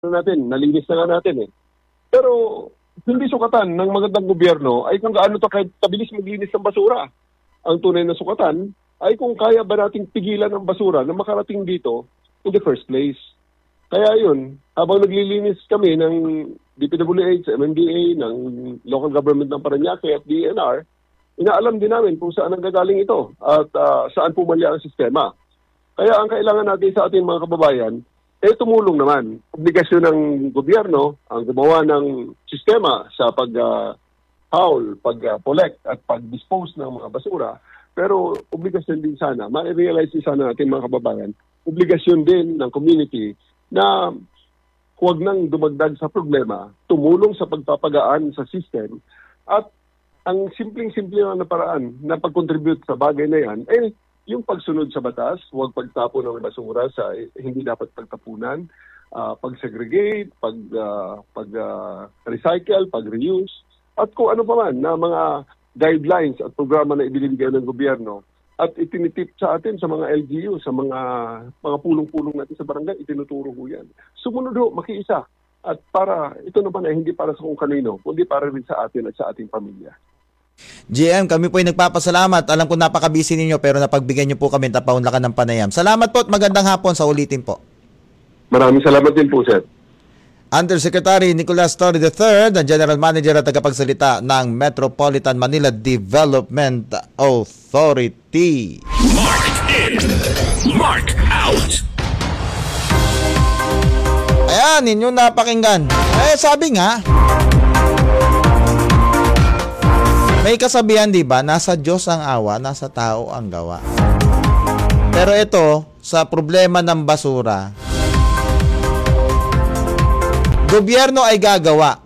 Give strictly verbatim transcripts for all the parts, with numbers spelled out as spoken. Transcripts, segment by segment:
natin, nalinis na nga natin eh. Pero hindi sukatan ng magandang gobyerno ay kung gaano to kabilis maglinis ng basura. Ang tunay na sukatan ay kung kaya ba nating pigilan ang basura na makarating dito in the first place. Kaya yun, habang naglilinis kami ng D P W H, M M D A, ng local government ng Parañaque at D N R, inaalam din namin kung saan ang gagaling ito at uh, saan pumalya ang sistema. Kaya ang kailangan natin sa ating mga kababayan, eh tumulong naman. Obligasyon ng gobyerno ang gumawa ng sistema sa pag-haul, uh, pag-collect at pag-dispose ng mga basura. Pero obligasyon din sana, ma-realize din sana natin mga kababayan, obligasyon din ng community na huwag nang dumagdag sa problema, tumulong sa pagpapagaan sa system at ang simpleng-simple na paraan na pag-contribute sa bagay na yan, eh, yung pagsunod sa batas, huwag pagtapon ng basura sa hindi dapat pagtapunan, uh, pag-segregate, pag, uh, pag-recycle, uh, pag-reuse, at kung ano pa man na mga guidelines at programa na ibinibigay ng gobyerno at itinitip sa atin sa mga L G U, sa mga mga pulong-pulong natin sa barangay, itinuturo ko yan. Sumunod ho, makiisa. At para, ito naman ay hindi para sa kung kanino, kundi para rin sa atin at sa ating pamilya. G M, kami po ay nagpapasalamat. Alam ko napaka-busy ninyo pero napagbigyan niyo po kami at napaunlakan ng panayam. Salamat po at magandang hapon sa ulitin po. Maraming salamat din po, sir. Undersecretary Nicolas Torre the third, ang General Manager at tagapagsalita ng Metropolitan Manila Development Authority. Mark in, mark out. Ayan, ninyo napakinggan. Eh, sabi nga, may kasabihan, di ba? Nasa Diyos ang awa, nasa tao ang gawa. Pero ito, sa problema ng basura, gobyerno ay gagawa.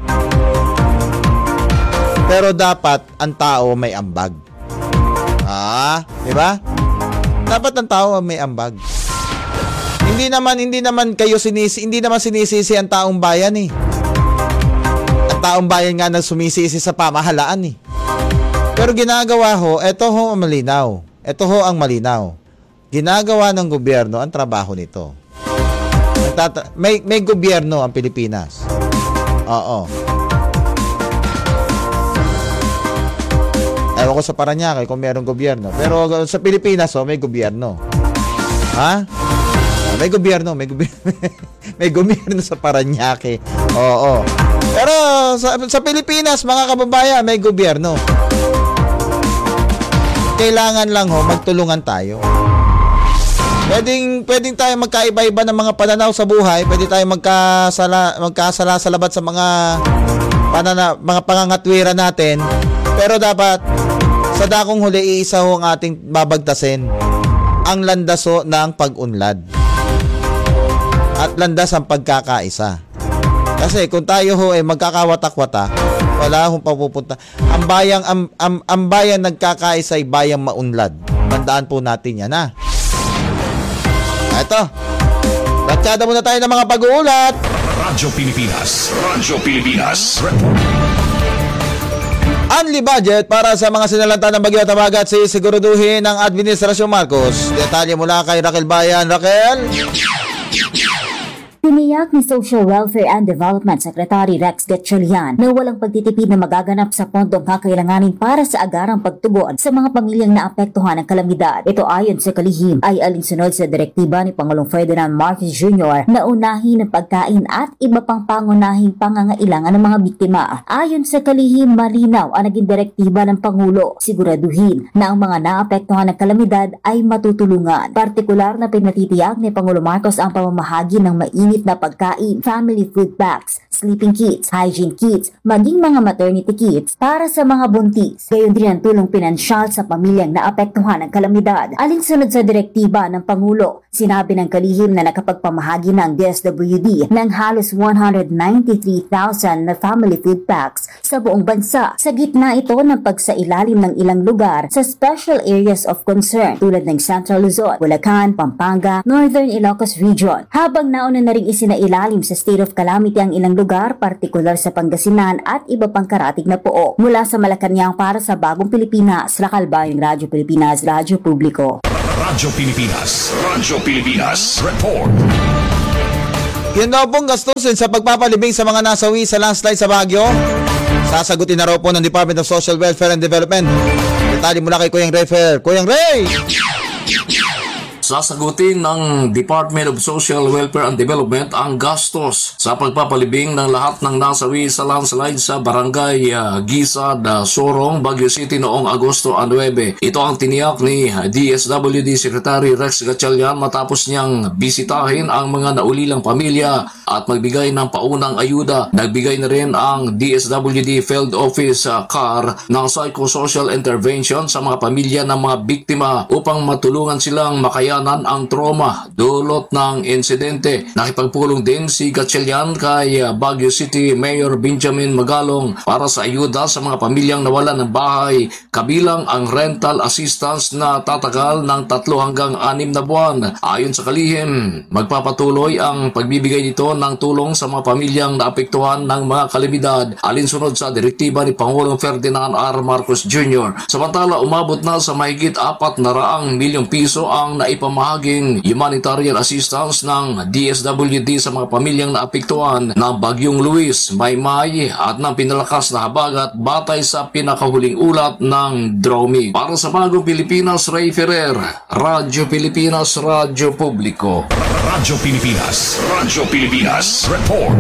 Pero dapat ang tao may ambag. Ah, di ba? Dapat ang tao may ambag. Hindi naman hindi naman kayo sinisi, hindi naman sinisisi ang taong bayan eh. Ang taong bayan nga nang sumisisi sa pamahalaan eh. Pero ginagawa ho, eto ho ang malinaw. Ito ho ang malinaw. Ginagawa ng gobyerno ang trabaho nito. Nagtata- may, may gobyerno ang Pilipinas. Oo. Ewan ko sa Parañaque kung mayroong gobyerno. Pero sa Pilipinas, oh, may gobyerno. Ha? May gobyerno. May gobyerno, may gobyerno sa Parañaque. Oo. Pero sa, sa Pilipinas, mga kababayan, may gobyerno. Kailangan lang ho, magtulungan tayo. Pwedeng, pwedeng tayo magkaiba-iba ng mga pananaw sa buhay. Pwede tayo magkasala, magkasala-salabat sa mga, panana, mga pangangatwira natin. Pero dapat, sa dakong huli, iisa ho ang ating babagtasin. Ang landaso ng pag-unlad. At landas ang pagkakaisa. Kasi kung tayo ho ay eh, magkakawatak-watak, wala hong papupunta. Ang bayang ang, ang, ang bayan nagkakaisa ay bayang maunlad. Tandaan po natin yan, ha. Ito. Tatsada muna tayo ng mga pag-uulat. Radyo Pilipinas. Radyo Pilipinas. Unli budget para sa mga sinalanta ng Bagyo at Habagat si siguraduhin ng Administrasyon Marcos. Detalye mula kay Raquel Bayan. Raquel? Tiniyak ni Social Welfare and Development Secretary Rex Gatchalian na walang pagtitipid na magaganap sa pondong kakailanganin para sa agarang pagtugon sa mga pamilyang naapektuhan ng kalamidad. Ito ayon sa kalihim ay alinsunod sa direktiba ni Pangulong Ferdinand Marcos Junior na unahin ng pagkain at iba pang pangunahing pangangailangan ng mga biktima. Ayon sa kalihim, malinaw ang naging direktiba ng Pangulo. Siguraduhin na ang mga naapektuhan ng kalamidad ay matutulungan. Partikular na pinatitiyak ni Pangulo Marcos ang pamamahagi ng mainit na pagkain, family food packs, sleeping kits, hygiene kits, maging mga maternity kits para sa mga buntis. Gayon din ang tulong pinansyal sa pamilyang naapektuhan ng kalamidad. Alinsunod sa direktiba ng Pangulo, sinabi ng kalihim na nakapagpamahagi ng D S W D ng halos one hundred ninety-three thousand na family food packs sa buong bansa. Sa gitna ito ng pagsailalim ng ilang lugar sa special areas of concern tulad ng Central Luzon, Bulacan, Pampanga, Northern Ilocos Region. Habang nauna na rin isinailalim sa state of calamity ang ilang lugar, partikular sa Pangasinan at iba pang karatig na pook. Mula sa Malacanang para sa Bagong Pilipinas, Raquel Bayan, Radyo Pilipinas, Radyo Publiko. Radyo Pilipinas. Radyo Pilipinas. Report. Yun daw pong gastusin sa pagpapalibing sa mga nasawi sa landslide sa Baguio, sasagutin na raw po ng Department of Social Welfare and Development. Detalye mula kay Kuyang Refer. Kuyang Ray! Sasagutin ng Department of Social Welfare and Development ang gastos sa pagpapalibing ng lahat ng nasawi sa landslide sa Barangay uh, Gisad, uh, Sorong, Baguio City noong Agosto nine. Ito ang tiniyak ni D S W D Secretary Rex Gatchalian matapos niyang bisitahin ang mga naulilang pamilya at magbigay ng paunang ayuda. Nagbigay na rin ang D S W D Field Office uh, car ng psychosocial intervention sa mga pamilya ng mga biktima upang matulungan silang makaya ang trauma dulot ng insidente. Nakipagpulong din si Gatchalian kay Baguio City Mayor Benjamin Magalong para sa ayuda sa mga pamilyang nawalan ng bahay, kabilang ang rental assistance na tatagal ng tatlo hanggang anim na buwan. Ayon sa kalihim, magpapatuloy ang pagbibigay nito ng tulong sa mga pamilyang naapektuhan ng mga kalamidad alinsunod sa direktiba ni Pangulong Ferdinand R. Marcos Junior Samantala, umabot na sa mahigit apat na raang milyong piso ang naipa pamahaging humanitarian assistance ng D S W D sa mga pamilyang naapektuhan ng Bagyong Luis, Maymay at ng pinalakas na habagat batay sa pinakahuling ulat ng Dromig. Para sa Bagong Pilipinas, Ray Ferrer, Radyo Pilipinas, Radyo Publiko. Radyo Pilipinas, Radyo Pilipinas, report.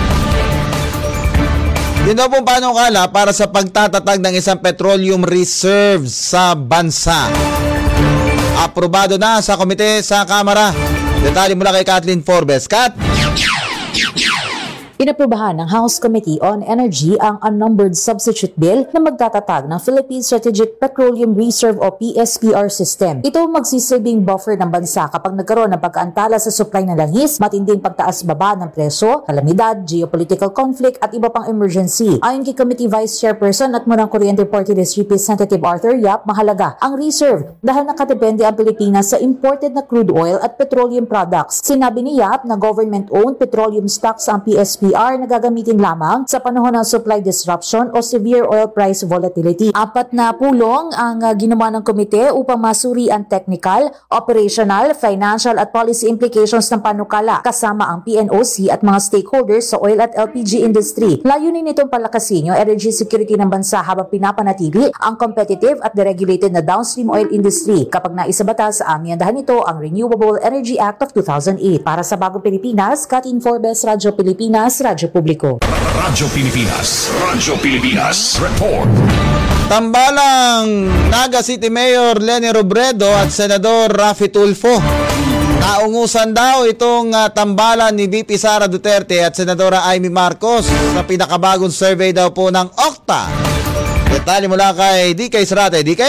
Yun daw pong panukala para sa pagtatatag ng isang petroleum reserve sa bansa. Aprobado na sa komite sa Kamara. Detalye mula kay Kathleen Forbes. Kat! Inaprubahan ng House Committee on Energy ang unnumbered substitute bill na magtatatag ng Philippine Strategic Petroleum Reserve o P S P R system. Ito magsisilbing buffer ng bansa kapag nagkaroon ng pagkaantala sa supply ng langis, matinding pagtaas-baba ng presyo, kalamidad, geopolitical conflict at iba pang emergency. Ayon kay Committee Vice Chairperson at Murang Kuryente Party List Representative Arthur Yap, mahalaga ang reserve dahil nakadepende ang Pilipinas sa imported na crude oil at petroleum products. Sinabi ni Yap na government-owned petroleum stocks ang P S P R na gagamitin lamang sa panahon ng supply disruption o severe oil price volatility. Apat na pulong ang uh, ginawa ng komite upang masuri ang technical, operational, financial at policy implications ng panukala kasama ang P N O C at mga stakeholders sa oil at L P G industry. Layunin nitong palakasin yung energy security ng bansa habang pinapanatili ang competitive at deregulated na downstream oil industry kapag naisabata sa amyandahan nito ang Renewable Energy Act of two thousand eight. Para sa Bagong Pilipinas, Kathleen Forbes, Radyo Pilipinas, Radyo Publiko. Radyo Pilipinas, Radyo Pilipinas, report. Tambalang Naga City Mayor Leni Robredo at Senador Raffy Tulfo. Naungusan daw itong uh, tambalan ni V P Sara Duterte at Senadora Amy Marcos sa pinakabagong survey daw po ng Okta. Detalye mula kay D K Sarate. D K!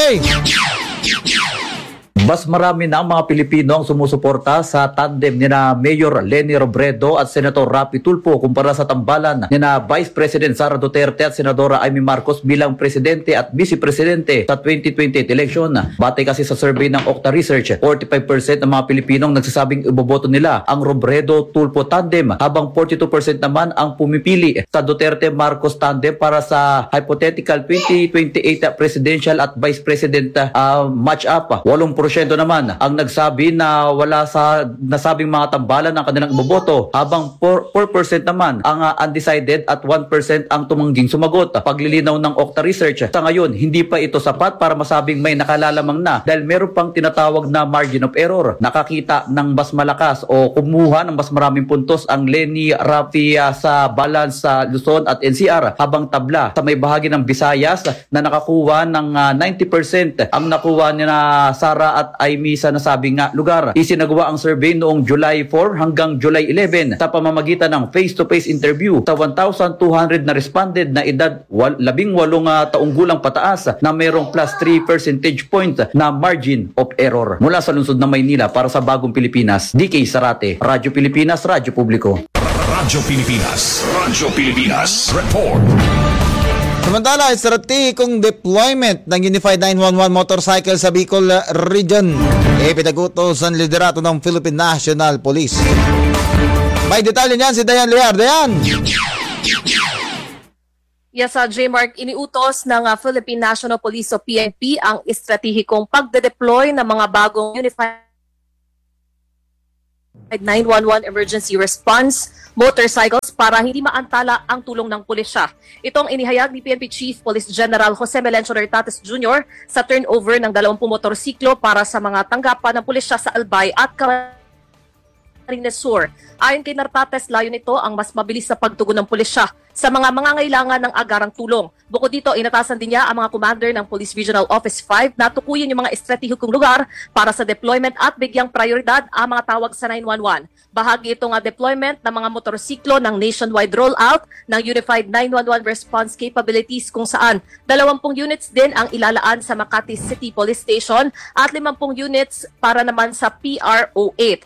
Mas marami na ang mga Pilipino ang sumusuporta sa tandem ni na Mayor Leni Robredo at Senator Raffy Tulfo kumpara sa tambalan ni na Vice President Sara Duterte at Senadora Amy Marcos bilang Presidente at Vice Presidente sa twenty twenty-eight election. Batay kasi sa survey ng Okta Research, forty-five percent ng mga Pilipinong nagsasabing iboboto nila ang Robredo-Tulfo tandem habang forty-two percent naman ang pumipili sa Duterte-Marcos tandem para sa hypothetical twenty twenty-eight presidential at Vice President uh, match-up. eight percent naman ang nagsabi na wala sa nasabing mga tambalan ng kanilang iboboto habang four percent naman ang uh, undecided at one percent ang tumangging sumagot. Paglilinaw ng Okta Research, sa ngayon hindi pa ito sapat para masabing may nakalalamang na dahil meron pang tinatawag na margin of error. Nakakita ng mas malakas o kumuha ng mas maraming puntos ang Leni Raffy uh, sa balance sa Luzon at N C R habang tabla sa may bahagi ng Visayas na nakakuha ng uh, ninety percent ang nakuha ni na Sara at Amy sa nasabing nga lugar. Isinagawa ang survey noong July four hanggang July eleven sa pamamagitan ng face-to-face interview sa one thousand two hundred na responded na edad labing walong uh, taong gulang pataas na mayroong plus three percentage point na margin of error. Mula sa lungsod ng Maynila para sa Bagong Pilipinas, D K Sarate, Radyo Pilipinas, Radyo Publiko. Radyo Pilipinas, Radyo Pilipinas, report. Samantala, estratehikong deployment ng Unified nine one one motorcycle sa Bicol Region e pinagutos ang liderato ng Philippine National Police. May detalye niyan si Dayan Lear. Dayan! Yes, uh, J-Mark, iniutos ng uh, Philippine National Police o P N P ang estratehikong pagde-deploy ng mga bagong Unified nine one one emergency response motorcycles para hindi maantala ang tulong ng pulisya. Itong inihayag ni P N P Chief Police General Jose Melencio Nartates Junior sa turnover ng dalawampung motorsiklo para sa mga tanggapan ng pulisya sa Albay at Camarines Sur. Ayon kay Nartates, layo nito ang mas mabilis na pagtugon ng pulisya sa mga mangangailangan ng agarang tulong. Bukod dito, inatasan din niya ang mga commander ng Police Regional Office five na tukuyin yung mga estratehikong lugar para sa deployment at bigyang prioridad ang mga tawag sa nine one one. Bahagi ito nga deployment ng mga motorsiklo ng nationwide rollout ng Unified nine one one Response Capabilities kung saan dalawampung units din ang ilalaan sa Makati City Police Station at limampung units para naman sa P R O eight.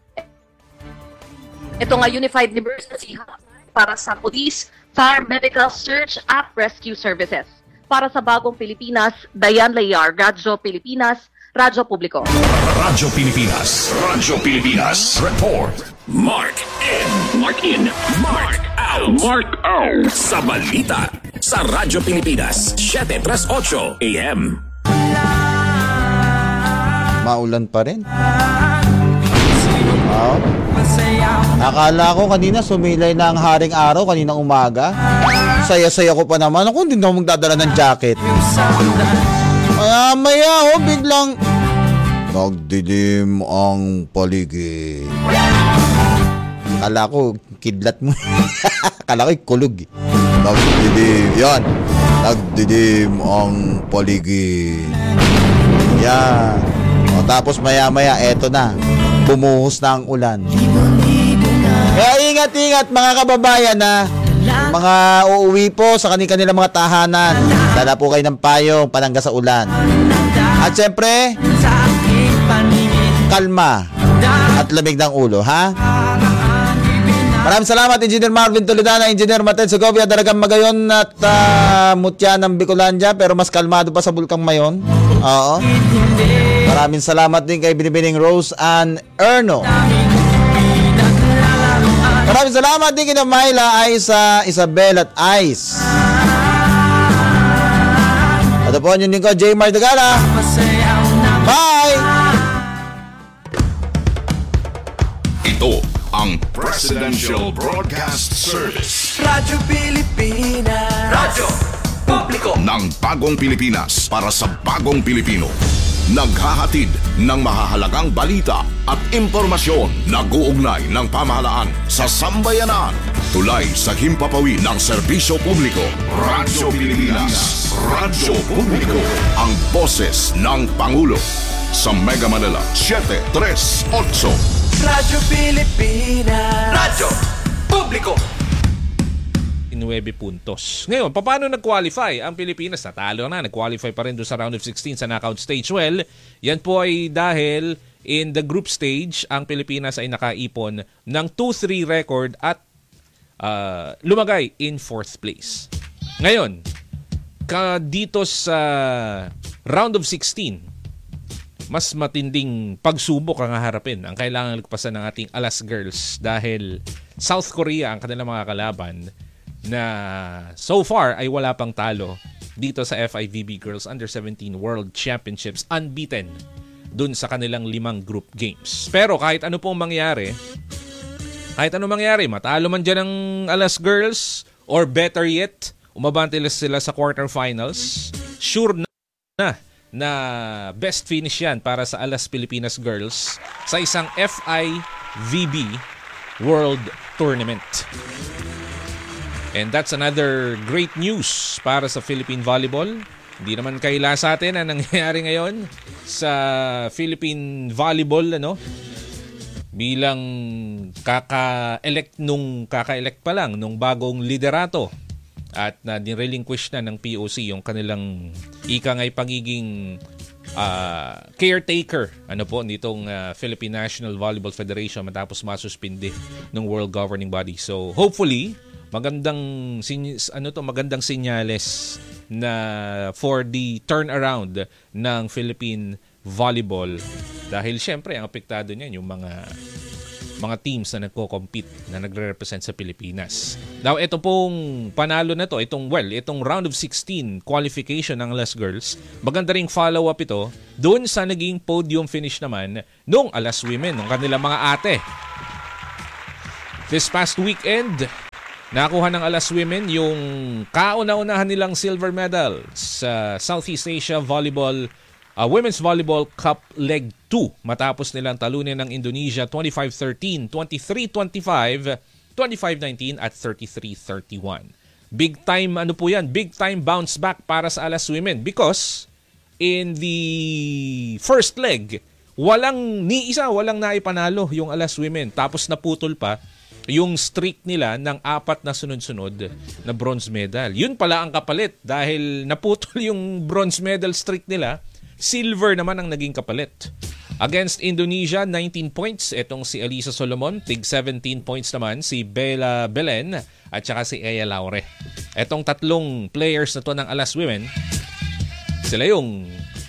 Ito nga Unified Emergency Hub para sa Police, Fire, Medical Search at Rescue Services. Para sa Bagong Pilipinas, Dayan Layar, Radyo Pilipinas, Radyo Publiko. Radyo Pilipinas, Radyo Pilipinas, Report. Mark in, Mark in, Mark out, Mark out. Sa balita, sa Radyo Pilipinas, seven thirty-eight A M. Maulan pa rin. Wow. Akala ko kanina sumilay na ang haring araw kaninang umaga. Saya-saya ko pa naman. Ako hindi na ako magdadala ng jacket. Maya maya oh, biglang nagdilim ang paligid. Akala ko kidlat mo. Akala ko kulog. Nagdilim. Yan. Nagdilim ang paligid. Yan. O, tapos maya maya eto na. Bumuhos na ang ulan. Kaya ingat-ingat mga kababayan na mga uuwi po sa kanilang mga tahanan. Dala po kayo ng payong panangga sa ulan. At syempre, kalma at lamig ng ulo, ha? Maraming salamat, Engineer Marvin Toledana, Engineer Maten Segovia, Daragang Magayon at uh, Mutya ng Bicolandia, pero mas kalmado pa sa Bulkang Mayon. Oo. Maraming salamat din kay Binibining Rose and Erno. Maraming salamat din kay Myla, Aisa, Isabel at Ice. Ito po yung lingkod, J. Mar Dagala. Bye! Ito ang Presidential Broadcast Service. Radyo Pilipinas. Radyo Publiko ng Bagong Pilipinas para sa Bagong Pilipino. Naghahatid ng mahahalagang balita at impormasyon na guugnay ng pamahalaan sa sambayanan. Tulay sa himpapawid ng serbisyo publiko. Radyo Pilipinas. Radyo Publiko. Ang boses ng Pangulo. Sa Mega Manila, seven thirty-eight. Radyo Pilipinas. Radyo Publiko. nine puntos. Ngayon, paano nag-qualify ang Pilipinas? Natalo na, nag-qualify pa rin doon sa round of sixteen sa knockout stage. Well, yan po ay dahil in the group stage, ang Pilipinas ay nakaipon ng two three record at uh, lumagay in fourth place. Ngayon, ka dito sa round of sixteen, mas matinding pagsubok ang haharapin ang kailangan lagpasan ng ating Alas Girls dahil South Korea ang kanilang mga kalaban na so far ay wala pang talo dito sa F I V B Girls Under seventeen World Championships, unbeaten dun sa kanilang limang group games. Pero kahit ano pong mangyari, kahit ano mangyari, matalo man dyan ng Alas Girls or better yet, umabante sila sa quarterfinals, sure na na na best finish yan para sa Alas Pilipinas Girls sa isang F I V B World Tournament. And that's another great news para sa Philippine Volleyball. Hindi naman kaila sa atin ang nangyayari ngayon sa Philippine Volleyball, ano? Bilang kaka-elect nung kaka-elect pa lang nung bagong liderato at na nirelinquish na ng P O C yung kanilang ika nga'y pagiging uh, caretaker ano po nitong uh, Philippine National Volleyball Federation matapos masuspindi ng World Governing Body. So hopefully magandang ano to magandang senyales na for the turnaround ng Philippine Volleyball dahil syempre ang apektado niyan yung mga mga teams na nagko-compete na nagre-represent sa Pilipinas. Now, ito pong panalo na to, itong well, itong round of sixteen qualification ng Alas Girls, maganda ring follow-up ito doon sa naging podium finish naman nung Alas Women, nung kanilang mga ate This past weekend, nakuha ng Alas Women yung kauna-unahan nilang silver medal sa Southeast Asia Volleyball uh, Women's Volleyball Cup Leg two matapos nilang talunin ng Indonesia twenty-five thirteen, twenty-three twenty-five, twenty-five nineteen at thirty-three thirty-one. Big time ano po yan, big time bounce back para sa Alas Women because in the first leg, walang ni isa, walang naipanalo yung Alas Women. Tapos naputol pa yung streak nila ng apat na sunod-sunod na bronze medal. Yun pala ang kapalit dahil naputol yung bronze medal streak nila, silver naman ang naging kapalit. Against Indonesia, nineteen points. Etong si Elisa Solomon, tig seventeen points naman si Bella Belen at saka si Ea Laure. Etong tatlong players na to ng Alas Women, sila yung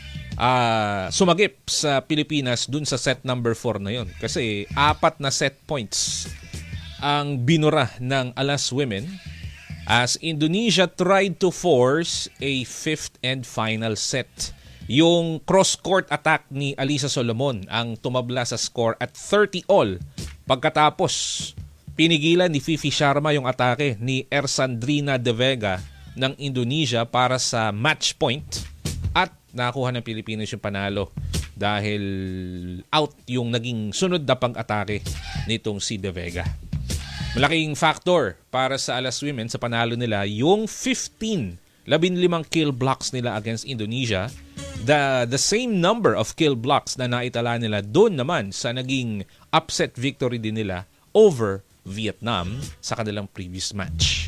uh, sumagip sa Pilipinas dun sa set number four na yun. Kasi apat na set points ang binura ng Alas Women as Indonesia tried to force a fifth and final set. Yung cross-court attack ni Alisa Solomon ang tumabla sa score at thirty all. Pagkatapos, pinigilan ni Fifi Sharma yung atake ni Ersandrina De Vega ng Indonesia para sa match point at nakuha ng Pilipinas yung panalo dahil out yung naging sunod na pag-atake nitong si De Vega. Malaking factor para sa Alas Women sa panalo nila yung fifteen, labinlimang kill blocks nila against Indonesia. The, the same number of kill blocks na naitala nila doon naman sa naging upset victory din nila over Vietnam sa kanilang previous match.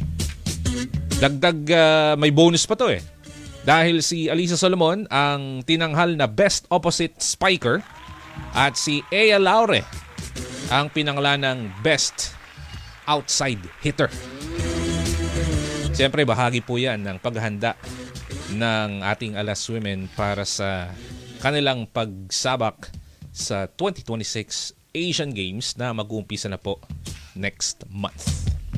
Dagdag uh, may bonus pa to eh. Dahil si Alisa Solomon ang tinanghal na best opposite spiker at si Ea Laure ang pinanglan ng best outside hitter. Siyempre, bahagi po yan ng paghahanda ng ating Alas Women para sa kanilang pagsabak sa twenty twenty-six Asian Games na mag-uumpisa na po next month.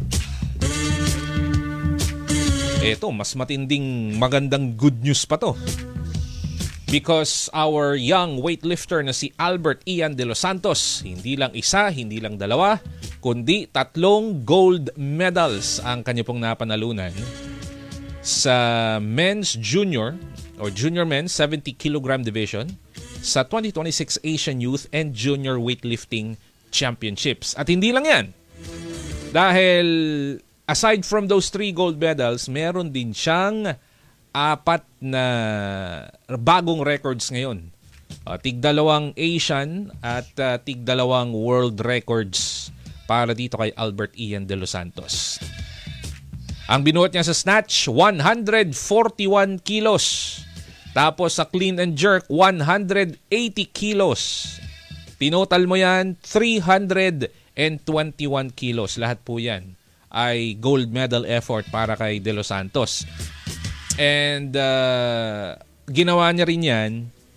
Eto, mas matinding magandang good news pa to. Because our young weightlifter na si Albert Ian de los Santos, hindi lang isa, hindi lang dalawa, kundi tatlong gold medals ang kanya pong napanalunan sa men's junior or junior men's seventy kilogram division sa twenty twenty-six Asian Youth and Junior Weightlifting Championships. At hindi lang yan. Dahil aside from those three gold medals, meron din siyang apat na bagong records ngayon. Uh, tig-dalawang Asian at uh, tig-dalawang world records para dito kay Albert Ian de los Santos. Ang binuhat niya sa snatch, one hundred forty-one kilos. Tapos sa clean and jerk, one hundred eighty kilos. Tinotal mo yan, three hundred twenty-one kilos. Lahat po yan ay gold medal effort para kay De Los Santos. And uh, ginawa niya rin yan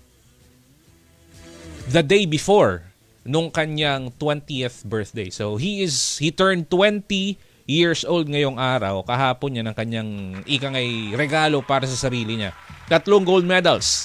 the day before nung kanyang twentieth birthday. So he is he turned twenty years old ngayong araw. Kahapon niya ng kanyang ikangay regalo para sa sarili niya. Tatlong gold medals.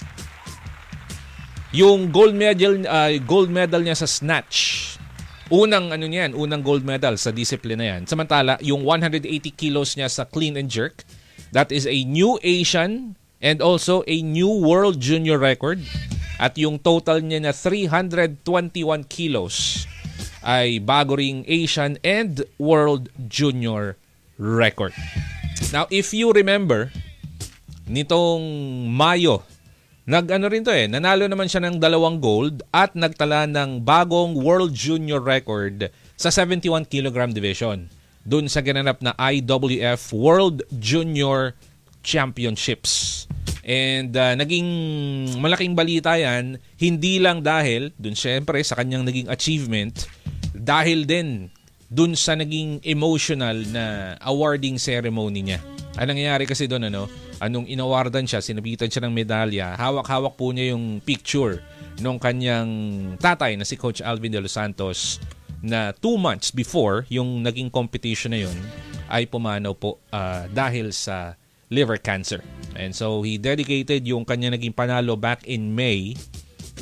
Yung gold medal uh, gold medal niya sa snatch. Unang ano niyan, unang gold medal sa discipline na yan. Samantala, yung one hundred eighty kilos niya sa clean and jerk, that is a new Asian and also a new world junior record. At yung total niya na three hundred twenty-one kilos ay bago ring Asian and world junior record. Now, if you remember, nitong Mayo, nag-ano rin to eh, nanalo naman siya ng dalawang gold at nagtala ng bagong world junior record sa seventy-one kilogram division. Doon sa ginanap na I W F World Junior Championships. And uh, naging malaking balita yan, hindi lang dahil, dun syempre sa kanyang naging achievement, dahil din dun sa naging emotional na awarding ceremony niya. Ang nangyayari kasi doon, ano, anong inawardan siya, sinabitan siya ng medalya, hawak-hawak po niya yung picture nung kanyang tatay na si Coach Alvin de los Santos na two months before yung naging competition na yun ay pumanaw po uh, dahil sa liver cancer. And so he dedicated yung kanya naging panalo back in May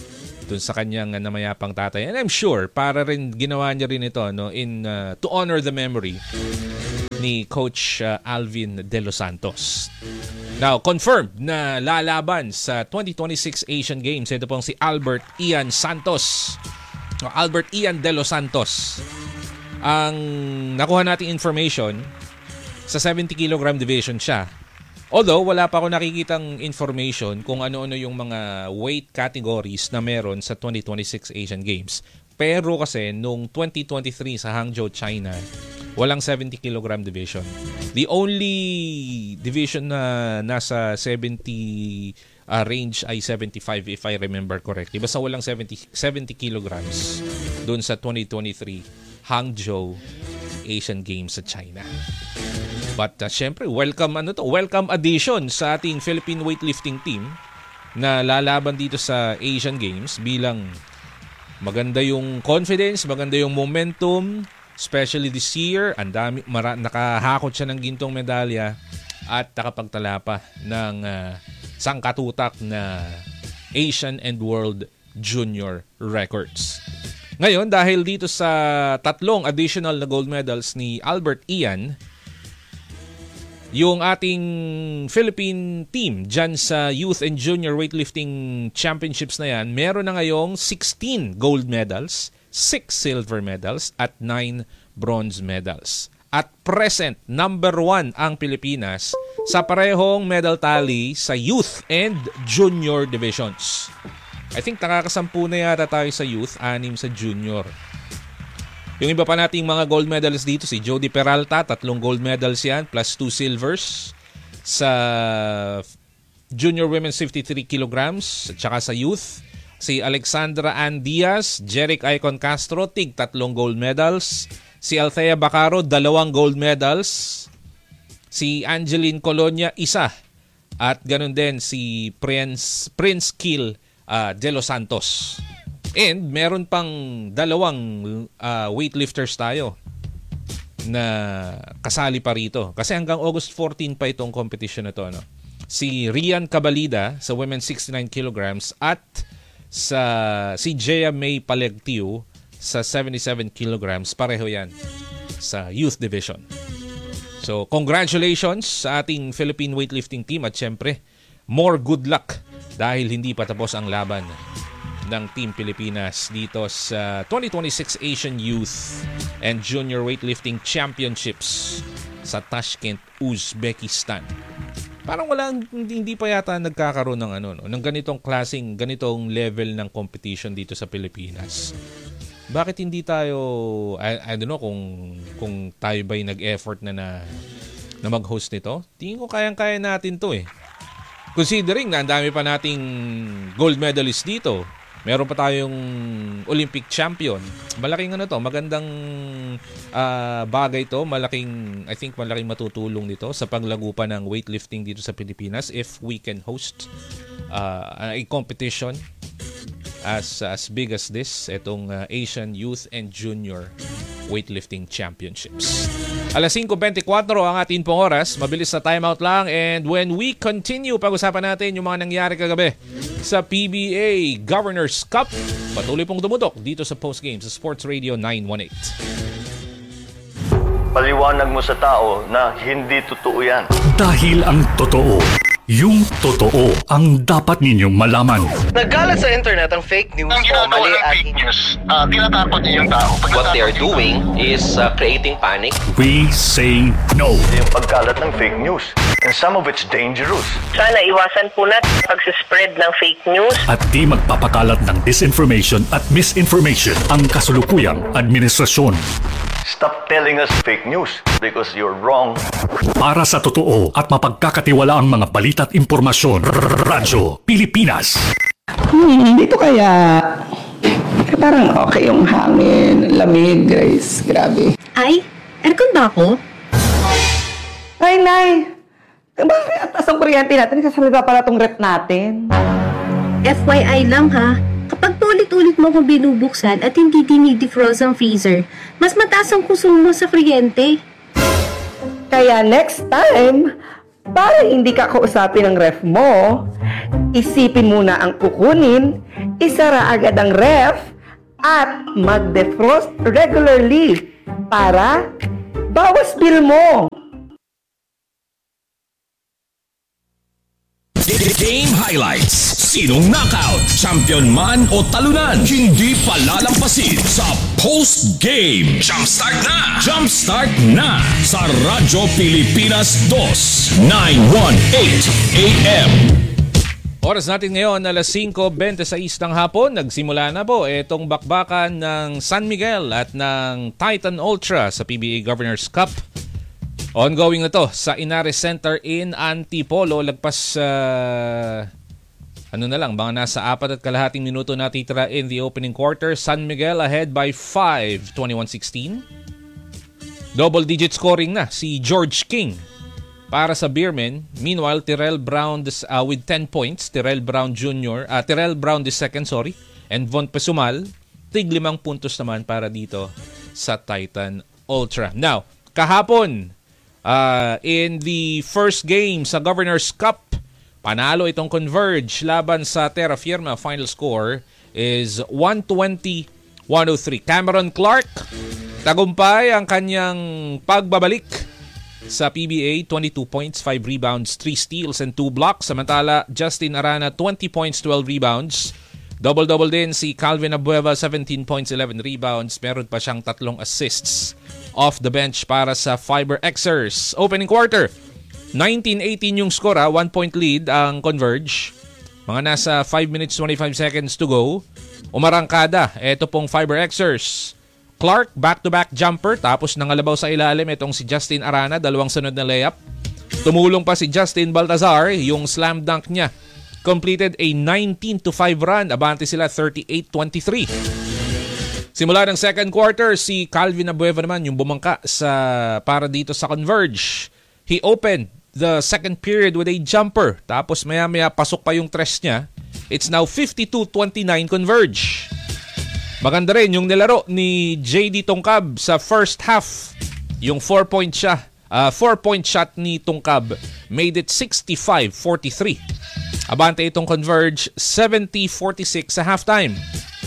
dun sa kanyang uh, namayapang tatay. And I'm sure, para rin ginawa niya rin ito no, in, uh, to honor the memory ni Coach uh, Alvin De Los Santos. Now, confirmed na lalaban sa twenty twenty-six Asian Games. Ito pong si Albert Ian Santos. O Albert Ian De Los Santos. Ang nakuha nating information, sa seventy kilogram division siya. Although, wala pa ako nakikitang information kung ano-ano yung mga weight categories na meron sa twenty twenty-six Asian Games. Pero kasi, nung twenty twenty-three sa Hangzhou, China, walang seventy kilogram division. The only division na nasa seventy uh, range ay seventy-five if I remember correctly. Basta walang seventy, seventy kilograms doon sa twenty twenty-three Hangzhou Asian Games sa China. But uh, syempre, welcome ano to, welcome addition sa ating Philippine weightlifting team na lalaban dito sa Asian Games bilang maganda yung confidence, maganda yung momentum, especially this year. Ang dami, mara, nakahakot siya ng gintong medalya at nakapagtala pa ng uh, sangkatutak na Asian and World Junior records. Ngayon, dahil dito sa tatlong additional na gold medals ni Albert Ian, yung ating Philippine team dyan sa Youth and Junior Weightlifting Championships na yan, meron na ngayong sixteen gold medals, six silver medals, at nine bronze medals. At present, number one ang Pilipinas sa parehong medal tally sa Youth and Junior divisions. I think nakakasampu na yata tayo sa Youth, anim sa Junior. Yung iba pa nating mga gold medals dito, si Jody Peralta, tatlong gold medals yan, plus two silvers sa Junior Women's fifty-three kilograms, at saka sa Youth. Si Alexandra Ann Diaz, Jeric Icon Castro, tig tatlong gold medals. Si Althea Bacaro, dalawang gold medals. Si Angeline Colonia, isa. At ganun din si Prince, Prince Kill uh, De Los Santos. And meron pang dalawang uh, weightlifters tayo na kasali pa rito. Kasi hanggang August fourteen pa itong competition na to. No? Si Rian Cabalida sa women's sixty-nine kilograms at sa si Jea May Palegtiu sa seventy-seven kilograms. Pareho yan sa youth division. So congratulations sa ating Philippine weightlifting team at syempre more good luck dahil hindi pa tapos ang laban ng Team Pilipinas dito sa twenty twenty-six Asian Youth and Junior Weightlifting Championships sa Tashkent, Uzbekistan. Parang walang, hindi, hindi pa yata nagkakaroon ng ano, no, ng ganitong klaseng, ganitong level ng competition dito sa Pilipinas. Bakit hindi tayo, I, I don't know kung, kung tayo ba'y nag-effort na na, na mag-host nito? Tingin ko kayang-kaya natin to eh. Considering na ang dami pa nating gold medalist dito, meron pa tayong Olympic champion. Malaking ano to, magandang uh, bagay to. Malaking, I think malaking matutulong dito sa paglago pa ng weightlifting dito sa Pilipinas if we can host uh, a competition as as big as this, itong uh, Asian Youth and Junior Weightlifting Championships. alas singko twenty-four ang ating pong oras. Mabilis na timeout lang. And when we continue, pag-usapan natin yung mga nangyari kagabi sa P B A Governors Cup. Patuloy pong tumutok dito sa Postgame sa Sports Radio nine one eight. Paliwanag mo sa tao na hindi totoo yan. Dahil ang totoo, yung totoo ang dapat ninyong malaman. Nagkalat sa internet ang fake news ang o mali at fake news. Uh, tinatakot niyo yung tao. What they are doing is uh, creating panic. We say no. Yung pagkalat ng fake news. And some of it's dangerous. Sana iwasan po natin pag-spread ng fake news. At di magpapakalat ng disinformation at misinformation ang kasulukuyang administrasyon. Stop telling us fake news because you're wrong. Para sa totoo at mapagkakatiwalaang mga balita at impormasyon, Radyo Pilipinas. Hmm, dito kaya parang okay yung hangin, lamig, Grace. Grabe. Ay, aircon ba ako? Ay, Nay. Bakit at asang kuryente natin? Kasalita pala tong rep natin. F Y I lang ha. Kapag paulit-ulit mo kung binubuksan at hindi dinidefrost ang freezer, mas mataas ang konsumo sa kuryente. Kaya next time, para hindi ka kausapin ng ref mo, Isipin muna ang kukunin, isara agad ang ref, at mag-defrost regularly para bawas bill mo. Game highlights. Sinong knockout, champion man o talunan, hindi palalampasin sa post-game. Jumpstart na! Jumpstart na sa Radyo Pilipinas two, nine eighteen A M. Oras natin ngayon, alas singko twenty-six ng hapon. Nagsimula na po itong bakbakan ng San Miguel at ng Titan Ultra sa P B A Governors Cup. Ongoing na to sa Inares Center in Antipolo. Lagpas uh, ano na lang, mga nasa apat at kalahating minuto natitira in the opening quarter. San Miguel ahead by five, twenty-one sixteen. Double digit scoring na si George King para sa Beermen. Meanwhile, Tyrell Brown uh, with ten points. Tyrell Brown Junior Uh, Tyrell Brown the second, sorry. And Von Pesumal, tig limang puntos naman para dito sa Titan Ultra. Now, kahapon, Uh, in the first game sa Governors Cup, panalo itong Converge laban sa Terra Firma. Final score is one twenty to one oh three. Cameron Clark, tagumpay ang kanyang pagbabalik sa P B A. twenty-two points, five rebounds, three steals, and two blocks. Samantala, Justin Arana, twenty points, twelve rebounds. Double-double din si Calvin Abueva, seventeen points, eleven rebounds. Meron pa siyang tatlong assists off the bench para sa Fiber Xers. Opening quarter, nineteen eighteen yung score, ha? One point lead ang Converge. Mga nasa five minutes, twenty-five seconds to go. Umarangkada, eto pong Fiber Xers. Clark, back-to-back jumper, tapos nangalabaw sa ilalim itong si Justin Arana, dalawang sunod na layup. Tumulong pa si Justin Baltazar, yung slam dunk niya. Completed a nineteen to five run, abante sila thirty-eight twenty-three. Simula ng second quarter, si Calvin Abueva naman yung bumangka sa, para dito sa Converge. He opened the second period with a jumper. Tapos maya-maya pasok pa yung tres niya. It's now fifty-two twenty-nine Converge. Maganda rin yung nilaro ni J D Tongkab sa first half. Yung four-point siya, uh, four-point shot ni Tongkab made it sixty-five forty-three. Abante itong Converge seventy forty-six sa halftime.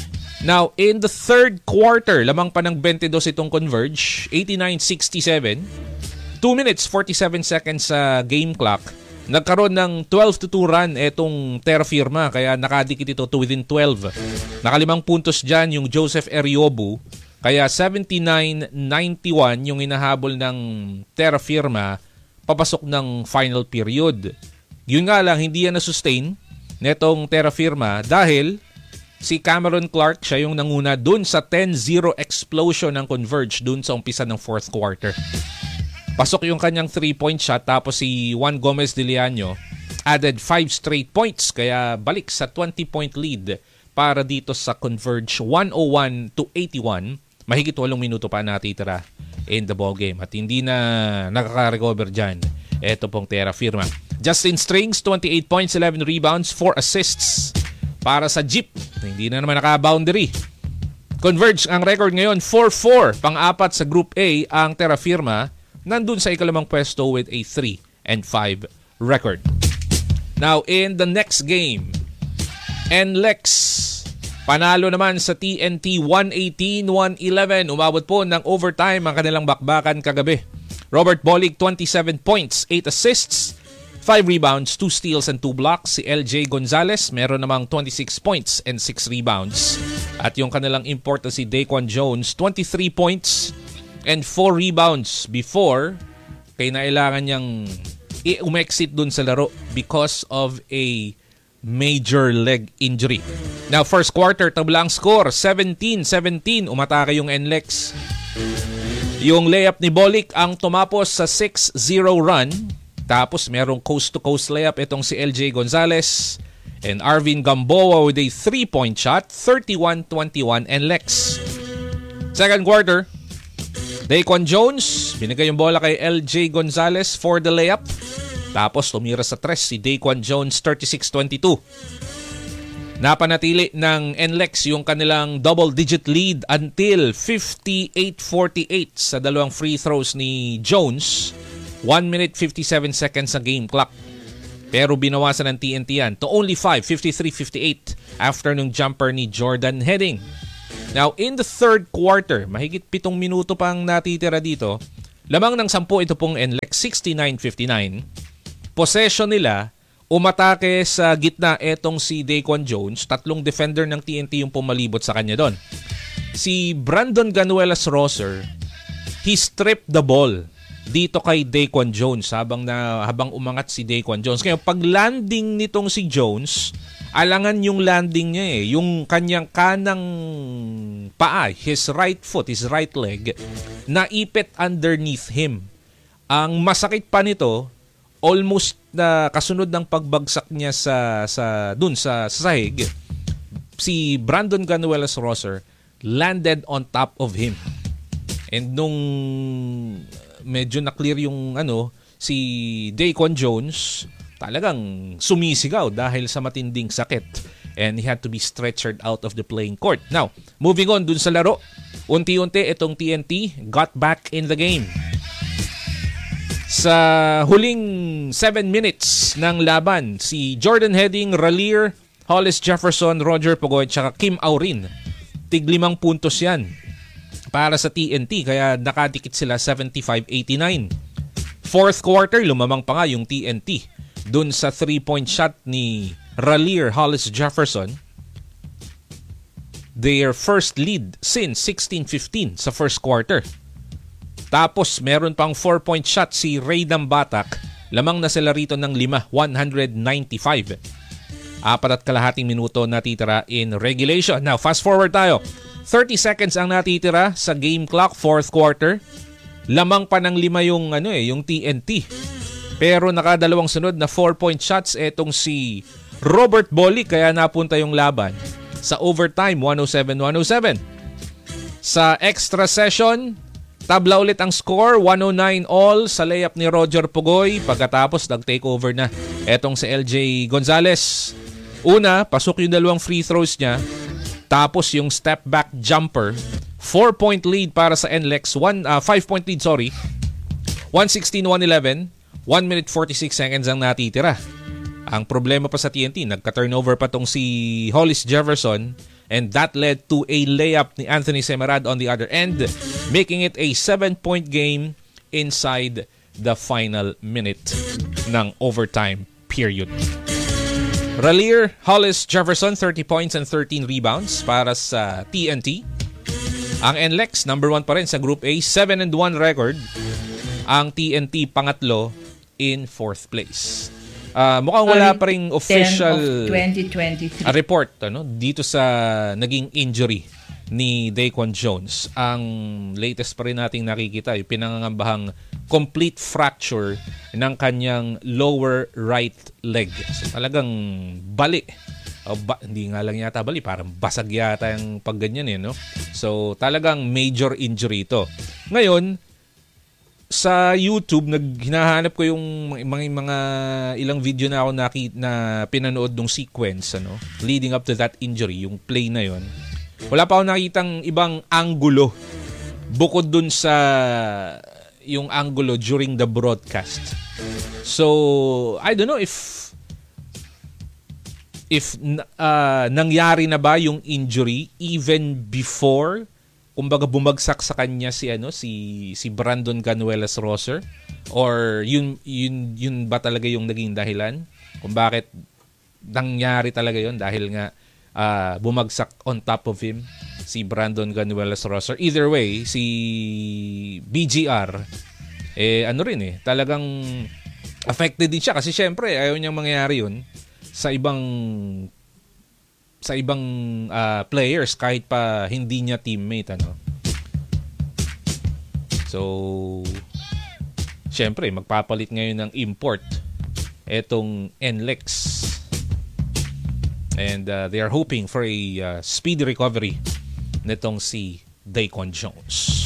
Now, in the third quarter, lamang pa ng twenty-two itong Converge, eighty-nine sixty-seven. two minutes, forty-seven seconds sa game clock. Nagkaroon ng twelve to two run itong Terra Firma, kaya nakadikit ito to within twelve. Nakalimang puntos dyan yung Joseph Eriobu, kaya seventy-nine ninety-one yung inahabol ng Terra Firma papasok ng final period. Yun nga lang, hindi yan na-sustain netong Terra Firma dahil si Cameron Clark, siya yung nanguna dun sa ten zero explosion ng Converge dun sa umpisa ng fourth quarter. Pasok yung kanyang three-point shot, tapos si Juan Gomez de Liaño added five straight points, kaya balik sa twenty-point lead para dito sa Converge, one oh one to eighty-one. Mahigit walong minuto pa natitira in the ball game at hindi na nakaka-recover dyan. Ito pong Terra Firma. Justin Strings, twenty-eight points, eleven rebounds, four assists para sa Jeep. Hindi na naman naka-boundary. Converge ang record ngayon, four four. Pang-apat sa Group A ang Terra Firma. Nandun sa ikalimang pwesto with a three and five record. Now, in the next game, N L E X panalo naman sa T N T one eighteen to one eleven. Umabot po ng overtime ang kanilang bakbakan kagabi. Robert Bolig, twenty-seven points, eight assists, five rebounds, two steals, and two blocks. Si L J Gonzalez, meron namang twenty-six points and six rebounds. At yung kanilang import na si Daquan Jones, twenty-three points and four rebounds before kaya nailangan niyang i-umexit dun sa laro because of a major leg injury. Now, first quarter, tablang score, seventeen seventeen. Umatake yung N L E X. Yung layup ni Bolik ang tumapos sa six zero run. Tapos merong coast-to-coast layup itong si L J Gonzalez. And Arvin Gamboa with a three-point shot, thirty-one twenty-one N L E X. Second quarter, Daquan Jones, binigay yung bola kay L J Gonzalez for the layup. Tapos tumira sa tres si Daquan Jones, thirty-six twenty-two. Napanatili ng N L E X yung kanilang double-digit lead until fifty-eight forty-eight sa dalawang free throws ni Jones. one minute fifty-seven seconds sa game clock. Pero binawasan ng T N T yan to only five, fifty-three fifty-eight after nung jumper ni Jordan Heading. Now, in the third quarter, mahigit pitong minuto pang natitira dito, lamang ng sampu ito pong N L E C sixty-nine fifty-nine. Possession nila, umatake sa gitna etong si Daquan Jones. Tatlong defender ng T N T yung pumalibot sa kanya doon. Si Brandon Ganuelas-Rosser, he stripped the ball dito kay Daquan Jones habang na habang umangat si Daquan Jones. Kaya pag landing nitong si Jones, alangan yung landing niya eh. Yung kanyang kanang paa, his right foot, his right leg, naipit underneath him. Ang masakit pa nito, almost na kasunod ng pagbagsak niya sa sa dun sa, sa sahig, si Brandon Ganuelas-Rosser landed on top of him. And nung medyo na-clear yung ano, si Daquan Jones, talagang sumisigaw dahil sa matinding sakit. And he had to be stretchered out of the playing court. Now, moving on dun sa laro, unti-unti itong T N T got back in the game. Sa huling seven minutes ng laban, si Jordan Heading, Ralier, Hollis Jefferson, Roger Pugoy, at Kim Aurin. Tiglimang puntos yan para sa T N T, kaya nakadikit sila seventy-five eighty-nine. Fourth quarter, lumamang pa nga yung T N T dun sa three-point shot ni Ralier Hollis Jefferson. Their first lead since sixteen fifteen sa first quarter. Tapos meron pang four-point shot si Raydam Batak. Lamang na sila rito ng lima, one ninety-five. Apat at kalahating minuto natitira in regulation. Now, fast forward tayo. thirty seconds ang natitira sa game clock, fourth quarter. Lamang pa ng lima yung, ano eh, yung T N T. Pero nakadalawang sunod na four-point shots etong si Robert Bolick, kaya napunta yung laban sa overtime, one oh seven one oh seven. Sa extra session, tabla ulit ang score, one oh nine all sa layup ni Roger Pugoy. Pagkatapos, nag-takeover na etong si L J Gonzalez. Una, pasok yung dalawang free throws niya. Tapos yung step back jumper, four-point lead para sa N L E C, one, uh, five-point lead, sorry. one sixteen one eleven, one minute forty-six seconds ang natitira. Ang problema pa sa T N T, nagka-turnover pa tong si Hollis Jefferson, and that led to a layup ni Anthony Semerad on the other end, making it a seven-point game inside the final minute ng overtime period. Ralier Hollis Jefferson, thirty points and thirteen rebounds para sa T N T. Ang N L E C, number one pa rin sa Group A, seven and one record. Ang T N T, pangatlo in fourth place. Uh, mukhang wala pa ring official twenty twenty-three report ano, dito sa naging injury ni Daquan Jones. Ang latest pa rin nating nakikita, yung pinangangambahang complete fracture ng kanyang lower right leg. So talagang bali. O ba, hindi nga lang yata bali, parang basag yata yung pagganyan eh, no? So talagang major injury ito. Ngayon, sa YouTube, naghinahanap ko yung mga, mga ilang video na ako nakita na pinanood ng sequence, ano, leading up to that injury, yung play na yon. Wala pa ako nakitang ibang anggulo bukod dun sa yung anggulo during the broadcast. So, I don't know if if uh, nangyari na ba yung injury even before, kumbaga bumagsak sa kanya si ano si si Brandon Ganuelas-Rosser, or yun yun yun ba talaga yung naging dahilan kung bakit nangyari talaga yun, dahil nga uh, bumagsak on top of him si Brandon Ganuelas-Rosser. Either way, si B G R eh ano rin eh, talagang affected din siya kasi syempre ayaw niyang mangyari yun sa ibang sa ibang uh, players kahit pa hindi niya teammate, ano. So syempre magpapalit ngayon ng import etong N L E C, and uh, they are hoping for a uh, speedy recovery nitong si Daquan Jones.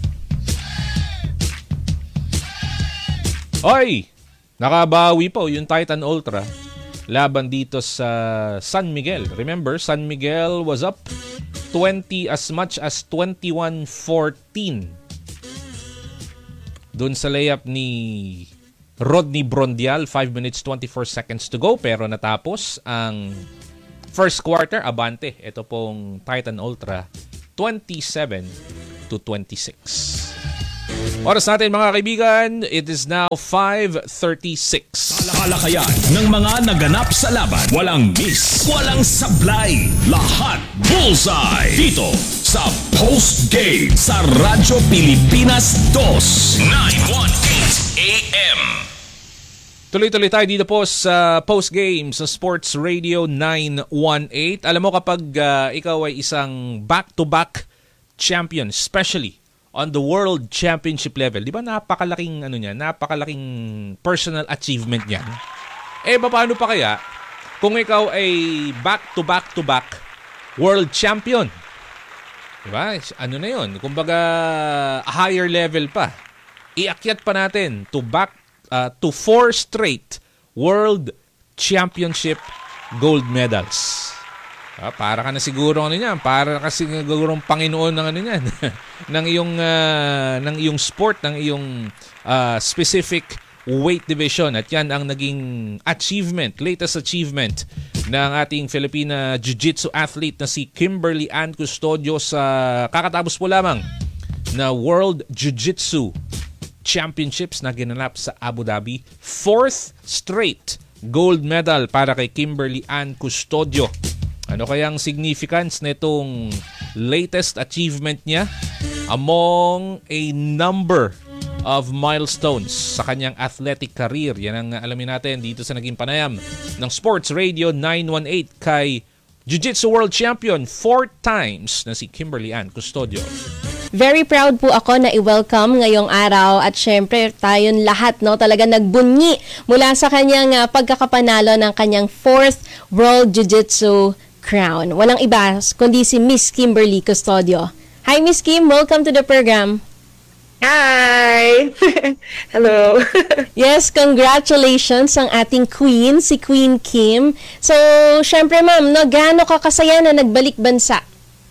Oy, nakabawi po yung Titan Ultra laban dito sa San Miguel. Remember, San Miguel was up twenty as much as twenty-one fourteen. Doon sa layup ni Rodney Brondial, five minutes twenty-four seconds to go, pero natapos ang first quarter, abante. Ito pong Titan Ultra, twenty-seven to twenty-six. Oras natin mga kaibigan, it is now five thirty-six. Talakayan ng mga naganap sa laban. Walang miss, walang sablay. Lahat bullseye. Dito sa Post Game sa Radyo Pilipinas two, nine eighteen A M. Tuloy-tuloy tayo dito po sa Post Game sa Sports Radio nine eighteen. Alam mo kapag uh, ikaw ay isang back-to-back champion, especially on the World Championship level, di ba napakalaking ano niya, napakalaking personal achievement niyan. Eh paano pa kaya kung ikaw ay back to back to back world champion? Di ba? Ano na 'yon? Kumbaga higher level pa. Iakyat pa natin to back uh, to four straight World Championship gold medals. Ah, para ka na siguro ano niyan, para ka siguro ng Panginoon ng ano niyan, ng iyong uh, ng iyong sport, ng iyong uh, specific weight division, at yan ang naging achievement, latest achievement ng ating Filipina Jiu-Jitsu athlete na si Kimberly Ann Custodio sa kakatapos po lamang na World Jiu-Jitsu Championships na ginanap sa Abu Dhabi. Fourth straight gold medal para kay Kimberly Ann Custodio. Ano kayang significance nitong latest achievement niya among a number of milestones sa kanyang athletic career? Yan ang alamin natin dito sa naging panayam ng Sports Radio nine eighteen kay Jiu-Jitsu World Champion four times na si Kimberly Ann Custodio. Very proud po ako na i-welcome ngayong araw at syempre tayong lahat no talaga nagbunyi mula sa kanyang uh, pagkakapanalo ng kanyang fourth World Jiu-Jitsu crown. Walang iba kundi si Miss Kimberly Custodio. Hi Miss Kim, welcome to the program. Hi! Hello! Yes, congratulations ang ating queen, si Queen Kim. So, syempre ma'am, no, gaano ka kasaya na nagbalik bansa?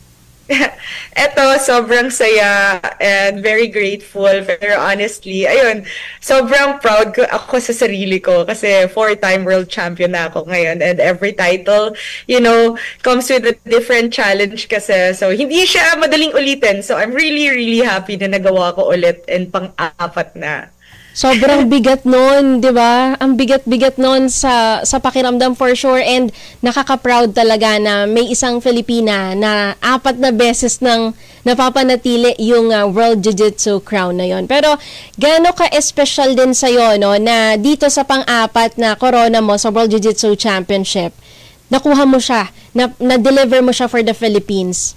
Eto, sobrang saya and very grateful. Pero honestly, ayun, sobrang proud ko ako sa sarili ko kasi four-time world champion na ako ngayon. And every title, you know, comes with a different challenge kasi. So, hindi siya madaling ulitin. So, I'm really, really happy na nagawa ko ulit and pang-apat na. Sobrang bigat nun, di ba? Ang bigat-bigat nun sa, sa pakiramdam for sure, and nakaka-proud talaga na may isang Filipina na apat na beses nang napapanatili yung uh, World Jiu-Jitsu crown na yon. Pero gaano ka-espesyal din sa'yo no, na dito sa pang-apat na corona mo sa World Jiu-Jitsu Championship, nakuha mo siya, na, na-deliver mo siya for the Philippines?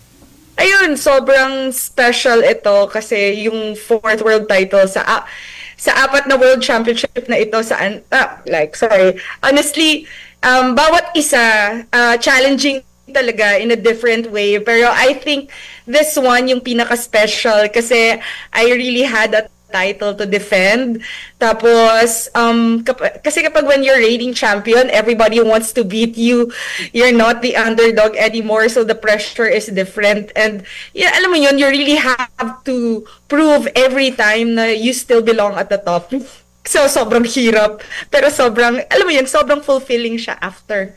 Ayun, sobrang special ito kasi yung fourth world title sa... Uh, sa apat na world championship na ito saan ah, like sorry honestly um bawat isa uh, challenging talaga in a different way, pero I think this one yung pinaka special kasi I really had a title to defend. Tapos um kap- kasi kapag when you're reigning champion, everybody wants to beat you. You're not the underdog anymore, so the pressure is different. And yeah, alam mo yun, you really have to prove every time na you still belong at the top. So sobrang hirap, pero sobrang alam mo yun, sobrang fulfilling siya after.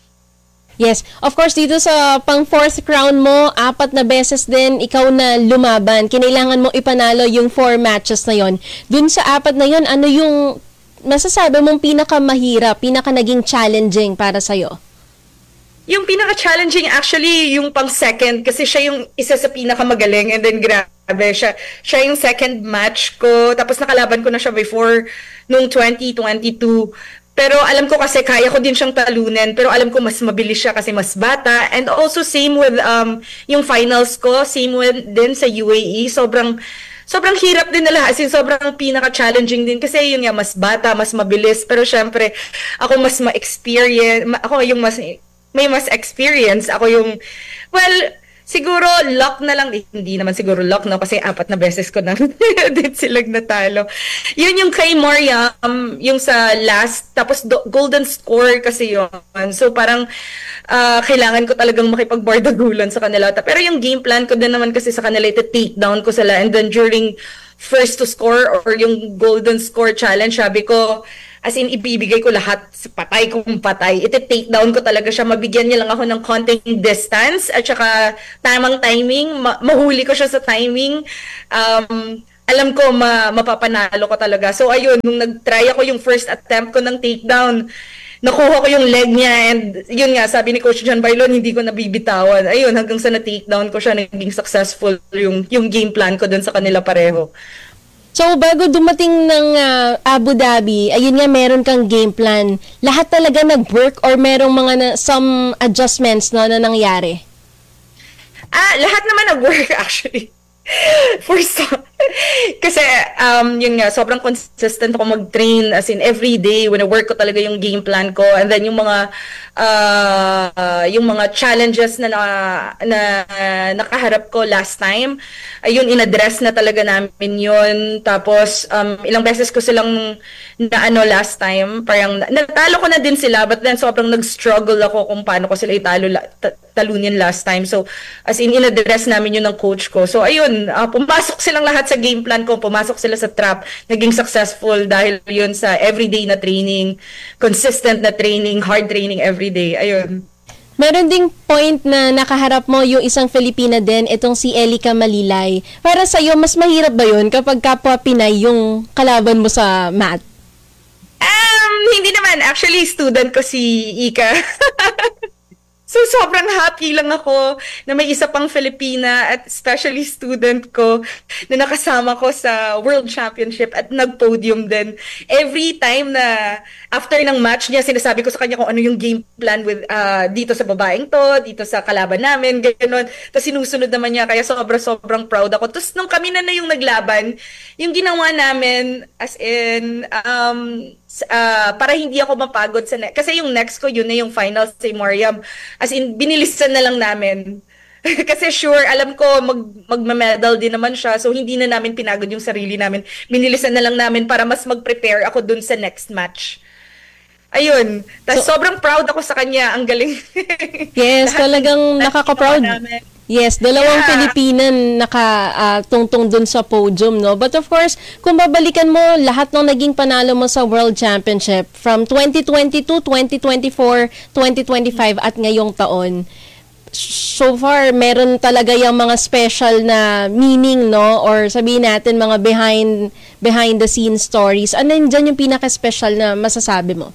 Yes, of course dito sa pang fourth crown mo, apat na beses din ikaw na lumaban. Kinailangan mo ipanalo yung four matches na yon. Dun sa apat na yon, ano yung masasabi mong pinakamahirap, pinaka naging challenging para sa'yo? Yung pinaka-challenging actually yung pang second kasi siya yung isa sa pinakamagaling, and then grabe siya. Siya yung second match ko, tapos nakalaban ko na siya before nung twenty twenty-two. Pero alam ko kasi kaya ko din siyang talunin, pero alam ko mas mabilis siya kasi mas bata. And also same with um yung finals ko, same with din sa U A E. Sobrang sobrang hirap din nila, as in sobrang pinaka-challenging din kasi yun nga, mas bata, mas mabilis. Pero syempre, ako mas ma-experience, ako yung mas may mas experience. Ako yung, well, siguro luck na lang, eh, hindi naman siguro luck no kasi apat na beses ko na din silang natalo. Yun yung kay Mariam, um, yung sa last, tapos do, golden score kasi yun. So parang uh, kailangan ko talagang makipag-bardagulan sa kanila. Pero yung game plan ko din naman kasi sa kanila, ito take down ko sila, and then during first to score or yung golden score challenge, sabi ko, as in, ibibigay ko lahat, patay kung patay. Iti-take down ko talaga siya. Mabigyan niya lang ako ng konting distance at saka tamang timing. Ma- mahuli ko siya sa timing. Um, alam ko, ma- mapapanalo ko talaga. So, ayun, nung nag-try ako yung first attempt ko ng takedown, nakuha ko yung leg niya and yun nga, sabi ni Coach John Bailon, hindi ko nabibitawan. Ayun, hanggang sa na-takedown ko siya, naging successful yung, yung game plan ko dun sa kanila pareho. So, bago dumating ng uh, Abu Dhabi, ayun nga, meron kang game plan. Lahat talaga nag-work or merong mga na, some adjustments no, na nangyari? Ah, lahat naman nag-work actually. For some, kasi um, yun nga, sobrang consistent ako mag-train as in every day when I work ko talaga yung game plan ko and then yung mga uh, uh, yung mga challenges na, na, na uh, nakaharap ko last time, ayun, in-address na talaga namin yun. Tapos um, ilang beses ko silang na ano last time, parang natalo ko na din sila but then sobrang nag-struggle ako kung paano ko sila italo ta- talunin last time. So as in, in-address namin yun ng coach ko. So ayun, uh, pumasok silang lahat sa game plan ko, pumasok sila sa trap, naging successful dahil yun sa everyday na training, consistent na training, hard training everyday. Ayun. Meron ding point na nakaharap mo yung isang Filipina din, itong si Elika Malilay. Para sa'yo, mas mahirap ba yun kapag kapwa Pinay yung kalaban mo sa mat? Um, hindi naman. Actually, student ko si Ika. So, sobrang happy lang ako na may isa pang Filipina at especially student ko na nakasama ko sa World Championship at nag-podium din. Every time na after ng match niya, sinasabi ko sa kanya kung ano yung game plan with uh, dito sa babaeng to, dito sa kalaban namin, gano'n. Tapos sinusunod naman niya, kaya sobrang-sobrang proud ako. Tapos nung kami na na yung naglaban, yung ginawa namin as in... Um, Uh, para hindi ako mapagod sa next. Kasi yung next ko, yun na yung finals si Mariam. As in, binilisan na lang namin. Kasi sure, alam ko, mag, magma-medal din naman siya. So, hindi na namin pinagod yung sarili namin. Binilisan na lang namin para mas mag-prepare ako dun sa next match. Ayun. Tapos so, sobrang proud ako sa kanya. Ang galing. Yes, talagang nakaka-proud. Yes, dalawang yeah. Pilipina nakatungtong uh, dun sa podium, no? But of course, kung babalikan mo lahat ng naging panalo mo sa World Championship from twenty twenty-two, twenty twenty-four, twenty twenty-five at ngayong taon, so far, meron talaga yung mga special na meaning, no? Or sabihin natin, mga behind behind the scenes stories. Ano yun dyan yung pinaka-special na masasabi mo?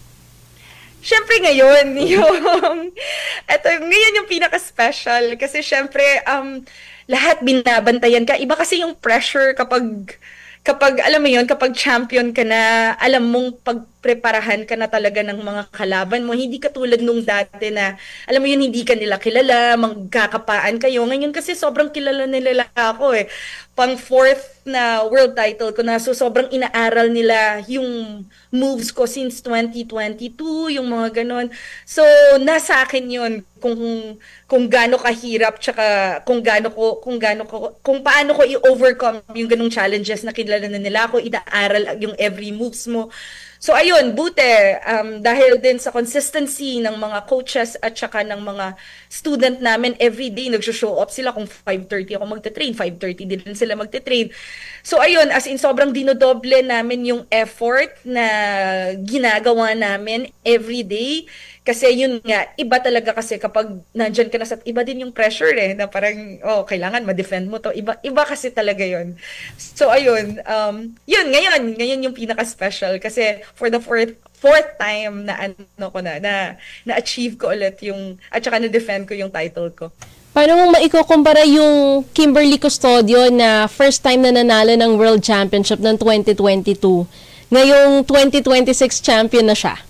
Syempre ngayon, yung, eto, ngayon yung pinaka-special kasi syempre, um, lahat binabantayan ka. Iba kasi yung pressure kapag, kapag, alam mo yun, kapag champion ka na, alam mong pagpreparahan ka na talaga ng mga kalaban mo. Hindi katulad nung dati na, alam mo yun, hindi ka nila kilala, magkakapaan kayo. Ngayon kasi sobrang kilala nila ako eh. Pang fourth na world title ko na, so sobrang inaaral nila yung moves ko since twenty twenty-two, yung mga ganon. So, nasa akin yun kung kung gaano kahirap tsaka kung gaano ko kung gaano ko kung paano ko i-overcome yung ganung challenges na kilala na nila ako, inaaral yung every moves mo. So ayun, buti um, dahil din sa consistency ng mga coaches at saka ng mga student namin, everyday nag-show up sila kung five thirty ako magte-train, five thirty din sila magte-train. So ayun, as in sobrang dinodoble namin yung effort na ginagawa namin everyday. Kasi yun nga, iba talaga kasi kapag nandyan ka na sa, iba din yung pressure eh, na parang, oh, kailangan ma-defend mo to. Iba, iba kasi talaga yun. So, ayun, um, yun, ngayon, ngayon yung pinaka-special. Kasi for the fourth, fourth time na ano ko na, na, na-achieve ko ulit yung, at saka na-defend ko yung title ko. Paano mo maikukumpara yung Kimberly Custodio na first time na nanalo ng World Championship ng twenty twenty-two? Ngayong twenty twenty-six champion na siya.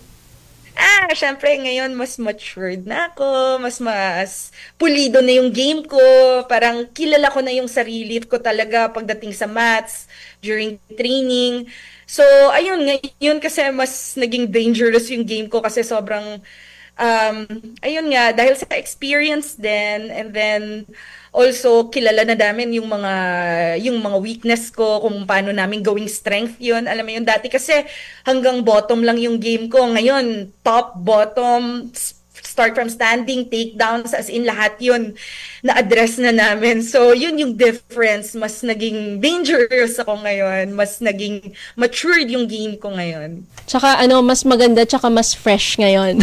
Ah, syempre ngayon mas matured na ako, mas mas pulido na yung game ko, parang kilala ko na yung sarili ko talaga pagdating sa maths, during training. So, ayun, ngayon kasi mas naging dangerous yung game ko kasi sobrang, um, ayun nga, dahil sa experience din, and then also kilala na namin yung mga yung mga weakness ko, kung paano namin gawing strength yun. Alam mo yun, dati kasi hanggang bottom lang yung game ko. Ngayon, top, bottom, start from standing, takedowns, as in lahat yun na-address na namin. So yun yung difference. Mas naging dangerous ako ngayon. Mas naging matured yung game ko ngayon. Tsaka ano, mas maganda, tsaka mas fresh ngayon.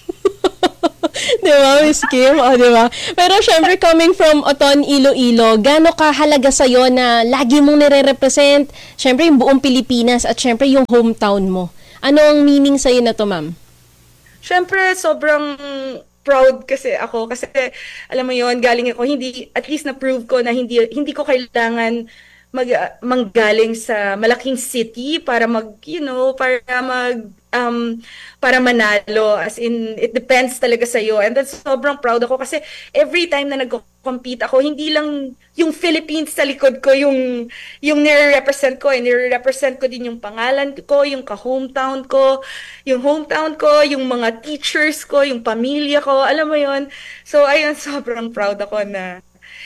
Di ba, Miss Kim? O, di ba? Pero syempre, coming from Oton, Iloilo, gaano kahalaga sa'yo na lagi mong nire-represent, syempre, yung buong Pilipinas at syempre, yung hometown mo? Ano ang meaning sa'yo na to, ma'am? Syempre, sobrang proud kasi ako. Kasi, alam mo yon, galing ako, hindi, at least na-prove ko na hindi, hindi ko kailangan mag, manggaling sa malaking city para mag, you know, para mag, um, para manalo. As in, it depends talaga sa'yo. And that's sobrang proud ako kasi every time na nag-compete ako, hindi lang yung Philippines sa likod ko, yung, yung nire-represent ko, eh, nire-represent ko din yung pangalan ko, yung ka-hometown ko, yung hometown ko, yung mga teachers ko, yung pamilya ko, alam mo yon. So, ayun, sobrang proud ako na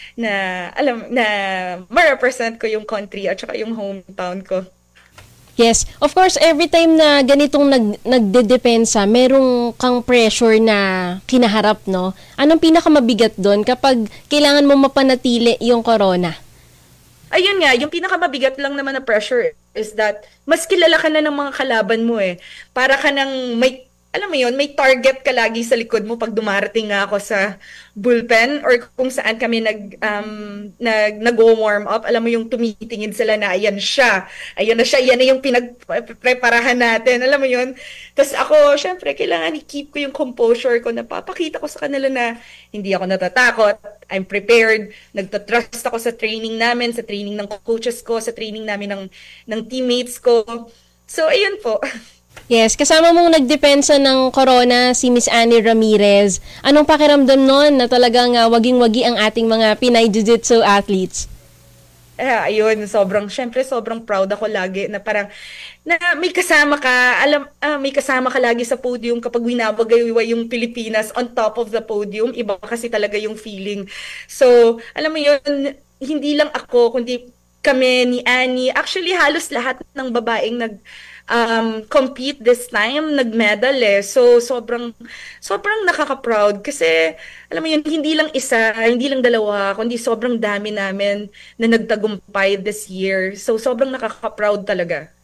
na alam na ma-represent ko yung country at saka yung hometown ko. Yes, of course, every time na ganitong nag nagdedepensa, merong kang pressure na kinaharap, no? Anong pinakamabigat doon kapag kailangan mo mapanatili yung corona? Ayun nga, yung pinakamabigat lang naman na pressure is that mas kilala ka na ng mga kalaban mo eh. Para ka nang may, alam mo yun, may target ka lagi sa likod mo pag dumarating nga ako sa bullpen or kung saan kami nag, um, nag, nag-warm up. Alam mo yung tumitingin sila na ayan siya. Ayan na siya, yan na yung pinagpreparahan natin. Alam mo yun? Tapos ako, syempre, kailangan i-keep ko yung composure ko na papakita ko sa kanila na hindi ako natatakot. I'm prepared. Nagtatrust ako sa training namin, sa training ng coaches ko, sa training namin ng, ng teammates ko. So, ayun po. Yes, kasama mong nagdepensa ng corona si Miss Annie Ramirez. Anong pakiramdam nun na talagang uh, waging-wagi ang ating mga Pinay Jiu-Jitsu athletes? Eh, ayun, sobrang, syempre sobrang proud ako lagi na parang, na may kasama ka, alam, uh, may kasama ka lagi sa podium kapag winabagay yung Pilipinas on top of the podium. Iba kasi talaga yung feeling. So, alam mo yun, hindi lang ako, kundi kami ni Annie, actually halos lahat ng babaeng nag, Um, compete this time, nag-medal eh. So, sobrang, sobrang nakaka-proud kasi, alam mo yun, hindi lang isa, hindi lang dalawa, kundi sobrang dami namin na nagtagumpay this year. So, sobrang nakaka-proud talaga.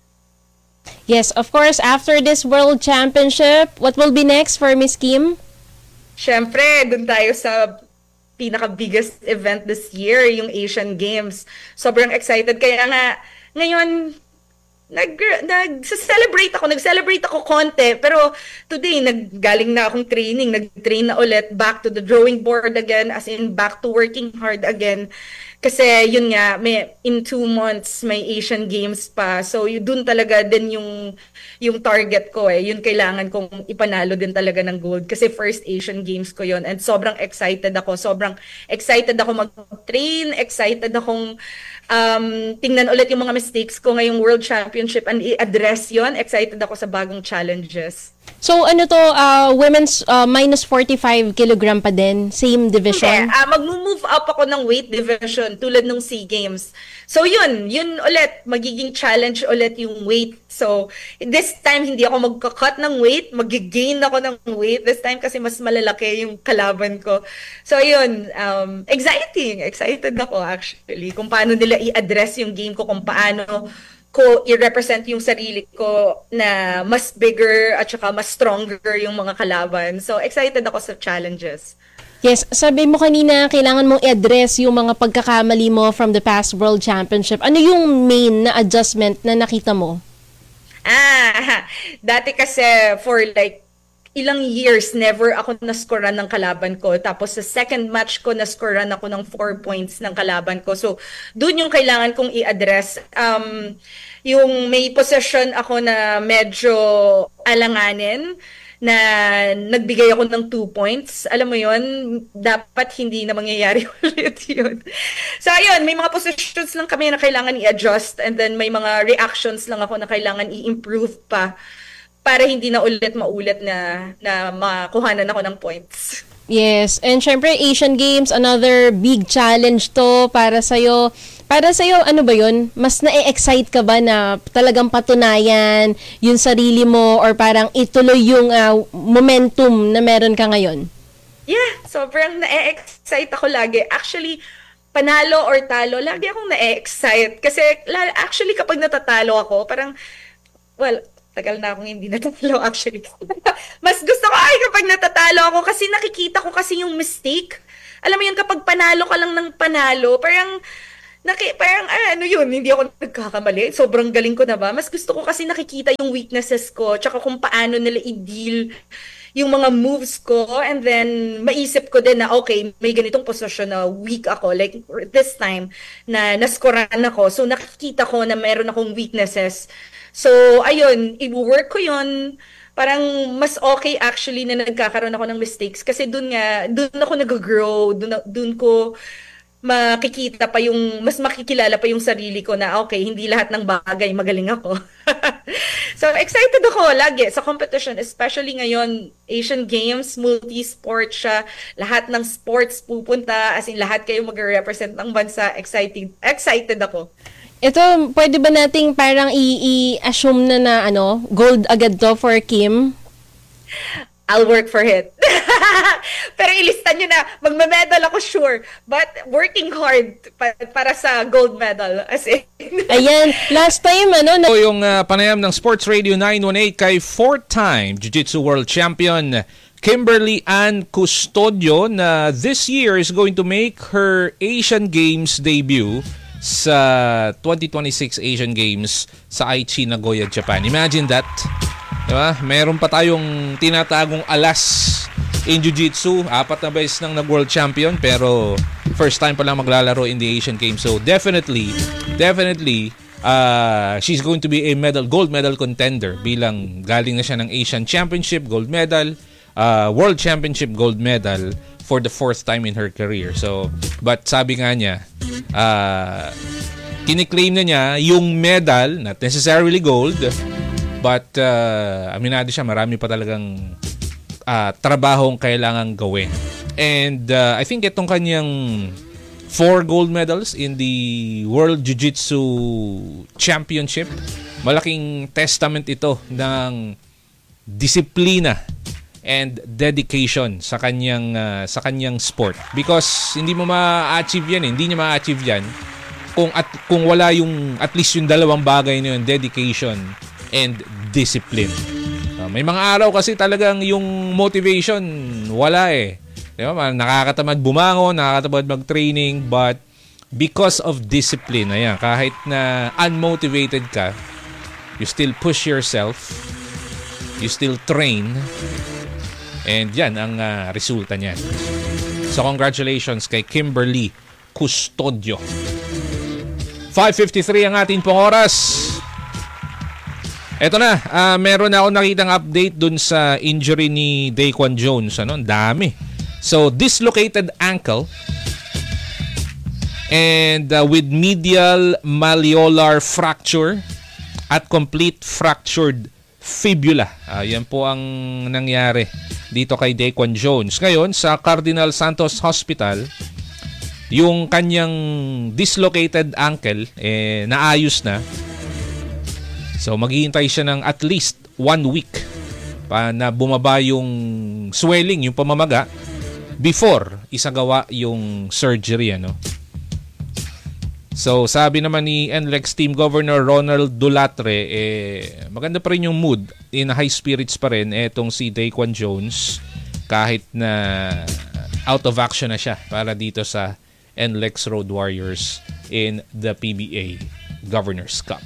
Yes, of course, after this World Championship, what will be next for Miss Kim? Syempre, dun tayo sa pinaka-biggest event this year, yung Asian Games. Sobrang excited. Kaya nga, ngayon, Nag, nag-celebrate ako, nag-celebrate ako konti, pero today, naggaling na akong training, nag-train na ulit, back to the drawing board again, as in back to working hard again. Kasi yun nga, may, in two months, may Asian Games pa. So yun, dun talaga din yung, yung target ko eh. Yun kailangan kong ipanalo din talaga ng gold. Kasi first Asian Games ko yun. And sobrang excited ako. Sobrang excited ako mag-train. Excited akong um, tingnan ulit yung mga mistakes ko ngayong World Championship and i-address yun. Excited ako sa bagong challenges. So ano to, uh, women's uh, minus forty-five kilogram pa din? Same division? Hindi, uh, mag-move up ako ng weight division tulad ng SEA Games. So yun, yun ulit, magiging challenge ulit yung weight. So this time hindi ako magka-cut ng weight, mag-gain ako ng weight. This time kasi mas malalaki yung kalaban ko. So yun, um, exciting, excited ako actually kung paano nila i-address yung game ko, kung paano ko i-represent yung sarili ko na mas bigger at saka mas stronger yung mga kalaban. So, excited ako sa challenges. Yes, sabi mo kanina, kailangan mong i-address yung mga pagkakamali mo from the past World Championship. Ano yung main na adjustment na nakita mo? Ah, dati kasi for like ilang years, never ako na-scorean ng kalaban ko. Tapos sa second match ko, na-scorean ako ng four points ng kalaban ko. So, dun yung kailangan kong i-address. Um, yung may possession ako na medyo alanganin, na nagbigay ako ng two points. Alam mo yon, dapat hindi na mangyayari ulit yun. So, ayun, may mga positions lang kami na kailangan i-adjust and then may mga reactions lang ako na kailangan i-improve pa para hindi na ulit maulit na, na makuhanan ako ng points. Yes, and syempre Asian Games, another big challenge to para sa'yo. Para sa'yo, ano ba yun? Mas na-excite ka ba na talagang patunayan yung sarili mo or parang ituloy yung uh, momentum na meron ka ngayon? Yeah, sobrang na-excite ako lagi. Actually, panalo or talo, lagi akong na-excite. Kasi actually kapag natatalo ako, parang, well, tagal na akong hindi natatalo actually. Mas gusto ko ay kapag natatalo ako kasi nakikita ko kasi yung mistake. Alam mo yun, kapag panalo ka lang ng panalo, parang, naki, parang ah, ano yun, hindi ako nagkakamali. Sobrang galing ko na ba? Mas gusto ko kasi nakikita yung weaknesses ko, tsaka kung paano nila i-deal yung mga moves ko, and then maisip ko din na okay, may ganitong posisyon na weak ako, like this time na naskoran ako, so nakikita ko na meron akong weaknesses. So ayun, i-work ko yun. Parang mas okay actually na nagkakaroon ako ng mistakes kasi dun nga, dun ako nag-grow, dun, dun ko makikita pa yung, mas makikilala pa yung sarili ko na okay, hindi lahat ng bagay magaling ako. So excited ako lagi sa competition, especially ngayon, Asian Games, multi-sport siya, lahat ng sports pupunta, as in lahat kayo mag-represent ng bansa, excited, excited ako. Ito, pwede ba nating parang i-assume na na ano, gold agad to for Kim? I'll work for it. Pero ilista nyo na, magme-medal ako sure. But working hard pa- para sa gold medal. As in. Ayan, last time ano. Na- so, yung uh, panayam ng Sports Radio nine one eight kay four-time Jiu-Jitsu World Champion Kimberly Ann Custodio na this year is going to make her Asian Games debut sa twenty twenty-six Asian Games sa Aichi, Nagoya, Japan. Imagine that. Diba? Meron pa tayong tinatagong alas in Jiu-Jitsu. Apat na beses nang nag-world champion pero first time pa lang maglalaro in the Asian Games. So definitely, definitely, uh, she's going to be a medal, gold medal contender bilang galing na siya ng Asian Championship, gold medal, uh, World Championship, gold medal for the fourth time in her career. So, but sabi nga niya, uh, kiniklaim na niya yung medal, not necessarily gold, but uh, aminado siya, marami pa talagang uh, trabahong kailangang gawin. And uh, I think itong kanyang four gold medals in the World Jiu-Jitsu Championship, malaking testament ito ng disiplina and dedication sa kanyang uh, sa kanyang sport. Because hindi mo ma-achieve yan, eh. hindi niya ma-achieve yan kung at kung wala yung at least yung dalawang bagay na yun, dedication and discipline. Uh, may mga araw kasi talagang yung motivation wala eh. Di ba? Nakakatamad bumangon, nakakatamad mag-training, but because of discipline, ayan, kahit na unmotivated ka, you still push yourself, you still train, and yan ang uh, resulta niyan. So congratulations kay Kimberly Custodio. five fifty-three ang ating pong oras. Eto na, uh, meron na ako nakitang update dun sa injury ni Daquan Jones. Ano? Ang dami. So, dislocated ankle and uh, with medial malleolar fracture at complete fractured fibula. Uh, yan po ang nangyari dito kay Daquan Jones. Ngayon, sa Cardinal Santos Hospital, yung kanyang dislocated ankle, eh, naayos na. So, maghihintay siya ng at least one week pa na bumaba yung swelling, yung pamamaga, before isagawa yung surgery. Ano? So, sabi naman ni N L E X Team Governor Ronald Dulatre, eh, maganda pa rin yung mood. In high spirits pa rin etong si Daquan Jones kahit na out of action na siya para dito sa N L E X Road Warriors in the P B A Governor's Cup.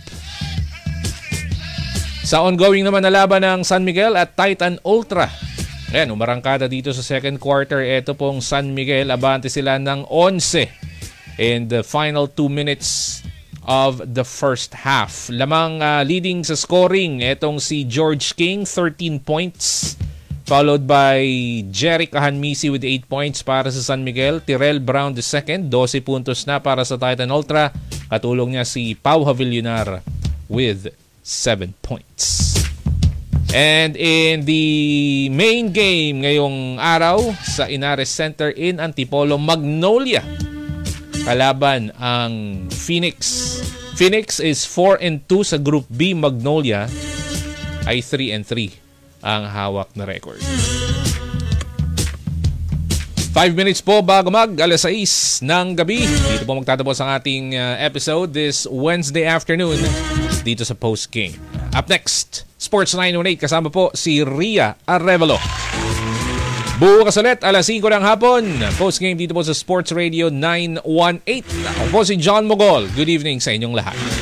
Sa ongoing naman na laban ng San Miguel at Titan Ultra. Ayan, umarangkada dito sa second quarter. Ito pong San Miguel, abante sila ng eleven in the final two minutes of the first half. Lamang uh, leading sa scoring, etong si George King, thirteen points. Followed by Jeric Ahanmisi with eight points para sa San Miguel. Tyrell Brown the second, twelve puntos na para sa Titan Ultra. Katulong niya si Pau Havillonar with seven points. And in the main game ngayong araw sa Inares Center in Antipolo, Magnolia. kalaban ang Phoenix. Phoenix is four and two sa Group B. Magnolia ay three and three ang hawak na record. Five minutes po bago mag alas sais ng gabi. Dito po magtatapos ang ating uh, episode this Wednesday afternoon dito sa Post Game. Up next, Sports nine one eight kasama po si Ria Arevalo. Bukas ulit alas singko ng hapon. Post Game dito po sa Sports Radio nine one eight. Ako po si John Mogol. Good evening sa inyong lahat.